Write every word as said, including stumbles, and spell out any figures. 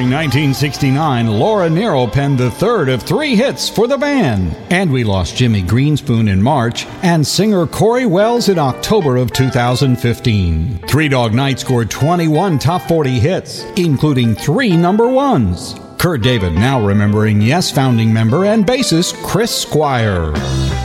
During nineteen sixty-nine, Laura Nyro penned the third of three hits for the band. And we lost Jimmy Greenspoon in March and singer Corey Wells in October of two thousand fifteen. Three Dog Night scored twenty-one top forty hits, including three number ones. Kurt David now remembering Yes founding member and bassist Chris Squire.